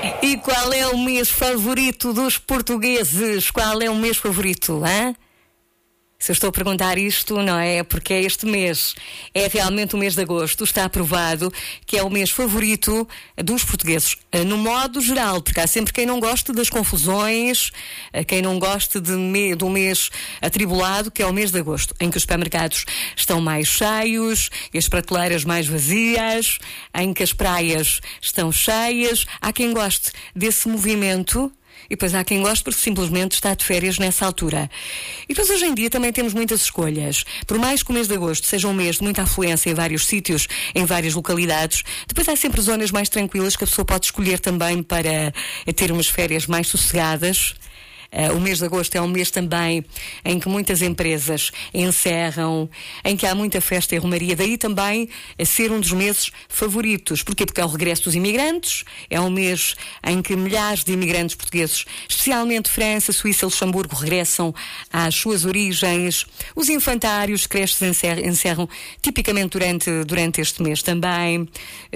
E qual é o mês favorito dos portugueses? Qual é o mês favorito, hein? Se eu estou a perguntar isto, não é porque é este mês. É realmente o mês de agosto. Está aprovado que é o mês favorito dos portugueses. No modo geral, porque há sempre quem não goste das confusões, quem não goste do mês atribulado, que é o mês de agosto, em que os supermercados estão mais cheios, e as prateleiras mais vazias, em que as praias estão cheias. Há quem goste desse movimento. E depois há quem goste porque simplesmente está de férias nessa altura. E depois hoje em dia também temos muitas escolhas. Por mais que o mês de agosto seja um mês de muita afluência em vários sítios, em várias localidades, depois há sempre zonas mais tranquilas que a pessoa pode escolher também para ter umas férias mais sossegadas. O mês de agosto é um mês também em que muitas empresas encerram, em que há muita festa e romaria, daí também a ser um dos meses favoritos. Porquê? Porque é o regresso dos imigrantes, é um mês em que milhares de imigrantes portugueses, especialmente França, Suíça e Luxemburgo, regressam às suas origens. Os infantários, creches encerram tipicamente durante este mês também.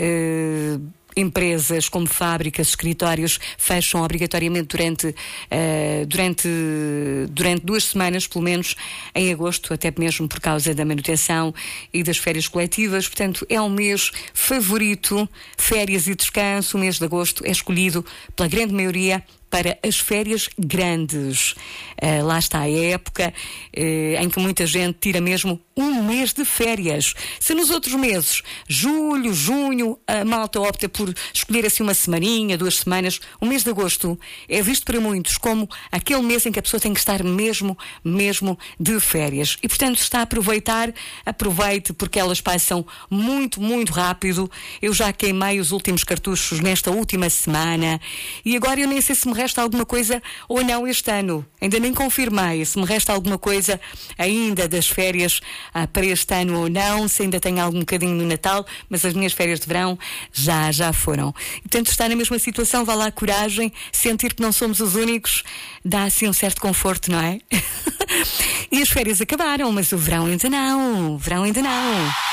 Empresas como fábricas, escritórios fecham obrigatoriamente durante 2 semanas, pelo menos em agosto, até mesmo por causa da manutenção e das férias coletivas. Portanto, é um mês favorito, férias e descanso. O mês de agosto é escolhido pela grande maioria para as férias grandes. Lá está a época em que muita gente tira mesmo um mês de férias. Se nos outros meses, julho, junho, a malta opta por escolher assim uma semaninha, 2 semanas, o mês de agosto é visto para muitos como aquele mês em que a pessoa tem que estar mesmo de férias. E portanto, se está a aproveitar, aproveite, porque elas passam muito, muito rápido. Eu já queimei os últimos cartuchos nesta última semana e agora eu nem sei se me resta alguma coisa ou não este ano. Ainda nem confirmei se me resta alguma coisa ainda das férias para este ano ou não, se ainda tenho algum bocadinho no Natal, mas as minhas férias de verão já foram. E, portanto, estar na mesma situação, vá lá, coragem, sentir que não somos os únicos, dá assim um certo conforto, não é? E as férias acabaram, mas o verão ainda não.